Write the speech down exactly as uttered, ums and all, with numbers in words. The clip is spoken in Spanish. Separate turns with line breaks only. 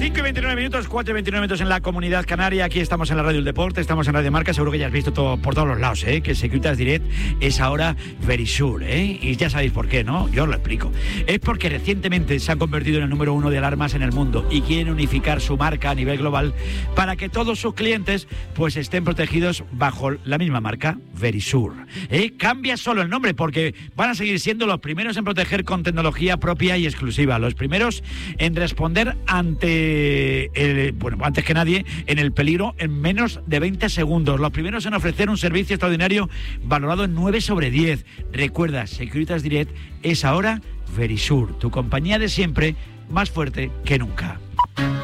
cinco y veintinueve minutos, cuatro y veintinueve minutos en la Comunidad Canaria. Aquí estamos en la Radio del Deporte, estamos en Radio Marca. Seguro que ya has visto todo por todos los lados, ¿eh? Que Securitas Direct es ahora Verisure, ¿eh? Y ya sabéis por qué, ¿no? Yo os lo explico. Es porque recientemente se han convertido en el número uno de alarmas en el mundo y quieren unificar su marca a nivel global para que todos sus clientes pues estén protegidos bajo la misma marca, Verisure, ¿eh? Cambia solo el nombre porque van a seguir siendo los primeros en proteger con tecnología propia y exclusiva, los primeros en responder ante El, bueno, antes que nadie, en el peligro en menos de veinte segundos. Los primeros en ofrecer un servicio extraordinario valorado en nueve sobre diez. Recuerda, Securitas Direct es ahora Verisure, tu compañía de siempre, más fuerte que nunca.